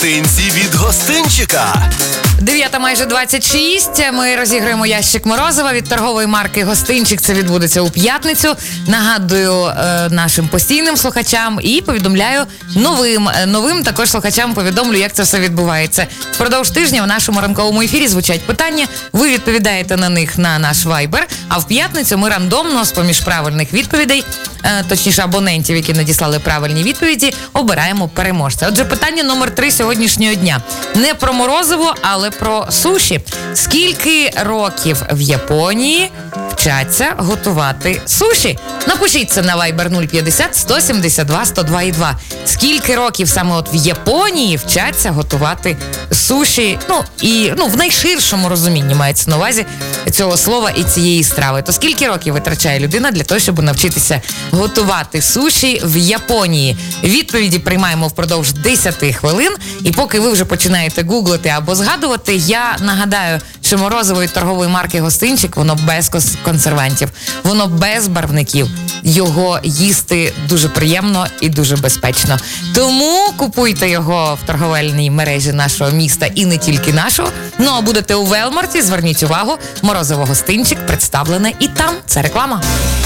Гостинці від гостинчика. 9 майже 26. Ми розіграємо ящик морозива від торгової марки «Гостинчик». Це відбудеться у п'ятницю. Нагадую нашим постійним слухачам і повідомляю новим також слухачам повідомлю, як це все відбувається. Впродовж тижня в нашому ранковому ефірі звучать питання. Ви відповідаєте на них на наш Viber, а в п'ятницю ми рандомно з-поміж правильних відповідей, точніше абонентів, які надіслали правильні відповіді, обираємо переможця. Отже, питання номер 3 сьогоднішнього дня. Не про морозиво, але про суші. Скільки років в Японії вчаться готувати суші? Напишіть це на Viber 050 172 102 і 2. Скільки років саме от в Японії вчаться готувати суші? В найширшому розумінні мається на увазі цього слова і цієї страви. То скільки років витрачає людина для того, щоб навчитися готувати суші в Японії? Відповіді приймаємо впродовж 10 хвилин. І поки ви вже починаєте гуглити або згадувати, я нагадаю, що морозиво від торгової марки «Гостинчик», воно без консервантів, воно без барвників. Його їсти дуже приємно і дуже безпечно. Тому купуйте його в торговельній мережі нашого міста і не тільки нашого. Ну а будете у Велмарті, зверніть увагу, морозиво «Гостинчик» представлене і там. Це реклама.